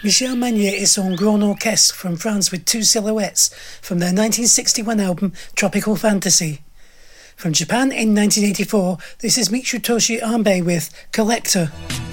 Michel Magnier et son Grand Orchestre from France with Two Silhouettes from their 1961 album Tropical Fantasy. From Japan in 1984, this is Mitsutoshi Ambe with Collector.